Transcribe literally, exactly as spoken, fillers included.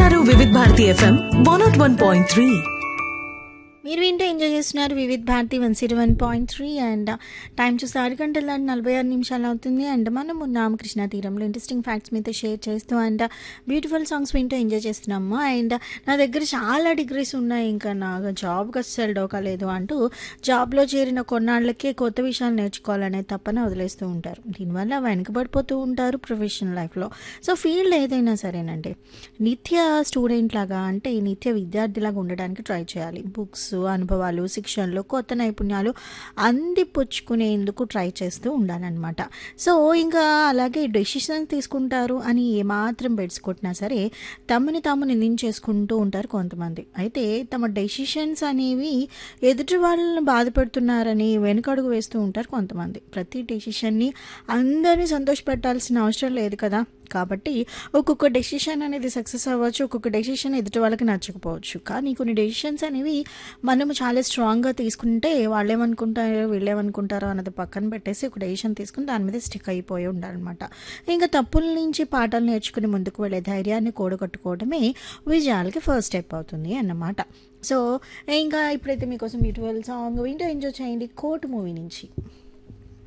వింటున్నారు Vividh Bharati FM one not one point three. మీరు వింటూ ఎంజాయ్ చేస్తున్నారు Vividh Bharati one zero one point three. And time చూస్తే ఆరు గంటల దాటి నలభై ఆరు నిమిషాలు అవుతుంది. అండ్ మనం ఉన్నాము కృష్ణా తీరంలో ఇంట్రెస్టింగ్ ఫ్యాక్ట్స్ మీతో షేర్ చేస్తూ అండ్ బ్యూటిఫుల్ సాంగ్స్ వింటూ ఎంజాయ్ చేస్తున్నాము. అండ్ నా దగ్గర చాలా డిగ్రీస్ ఉన్నాయి, ఇంకా నాకు జాబ్కి అస్సలు డోకా లేదు అంటూ జాబ్లో చేరిన కొన్నాళ్ళకే కొత్త విషయాలు నేర్చుకోవాలనే తప్పన వదిలేస్తూ ఉంటారు. దీనివల్ల వెనకబడిపోతూ ఉంటారు ప్రొఫెషనల్ లైఫ్లో. సో ఫీల్డ్ ఏదైనా సరేనండి, నిత్య స్టూడెంట్ లాగా అంటే నిత్య విద్యార్థిలాగా ఉండడానికి ట్రై చేయాలి. బుక్స్, అనుభవాలు, శిక్షణలు, కొత్త నైపుణ్యాలు అందిపుచ్చుకునేందుకు ట్రై చేస్తూ ఉండాలన్నమాట. సో ఇంకా అలాగే డెసిషన్ తీసుకుంటారు అని ఏమాత్రం బెడ్స్ కొట్టినా సరే తమని తాము నిందించేసుకుంటూ ఉంటారు కొంతమంది. అయితే తమ డెసిషన్స్ అనేవి ఎదుటి వాళ్ళని బాధపెడుతున్నారని వెనుకడుగు వేస్తూ ఉంటారు కొంతమంది. ప్రతి డెసిషన్ని అందరినీ సంతోషపెట్టాల్సిన అవసరం లేదు కదా. కాబట్టి ఒక్కొక్క డెసిషన్ అనేది సక్సెస్ అవ్వచ్చు, ఒక్కొక్క డెసిషన్ ఎదుటి వాళ్ళకి నచ్చకపోవచ్చు. కానీ కొన్ని డెసిషన్స్ అనేవి మనము చాలా స్ట్రాంగ్గా తీసుకుంటే వాళ్ళేమనుకుంటారో వీళ్ళేమనుకుంటారో అన్నది పక్కన పెట్టేసి ఒక డెసిషన్ తీసుకుని దాని మీద స్టిక్ అయిపోయి ఉండాలన్నమాట. ఇంకా తప్పుల నుంచి పాఠాలు నేర్చుకుని ముందుకు వెళ్ళే ధైర్యాన్ని కూడగట్టుకోవడమే విజయాలకి ఫస్ట్ స్టెప్ అవుతుంది అన్నమాట. సో ఇంకా ఇప్పుడైతే మీకోసం బ్యూటిఫుల్ సాంగ్ వింటూ ఎంజాయ్ చేయండి కోర్టు మూవీ నుంచి.